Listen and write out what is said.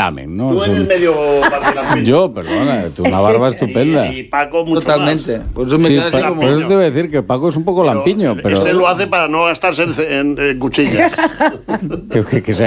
examen, ¿no? Tú eres medio Barcelona. Yo, perdona, tú una barba estupenda. Y Paco mucho Totalmente. más. Por eso me Sí, quedo así como... por eso te voy a decir que Paco es un poco lampiño, pero Este lo hace para no gastarse en cuchillas. que se